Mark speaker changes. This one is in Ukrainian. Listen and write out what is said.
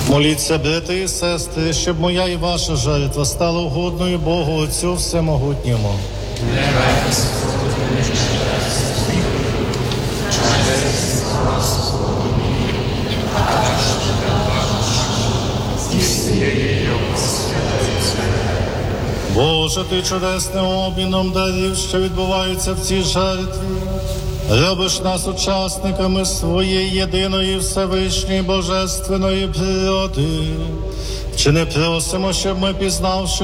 Speaker 1: Моліться, брати і сестри, щоб моя і ваша жертва стала угодною Богу Отцю Всемогутньому. Боже, Ти чудесним обміном дарів, що відбуваються в цій жертві, робиш нас учасниками своєї єдиної Всевишньої Божественної природи. Чи не просимо, щоб ми, пізнавши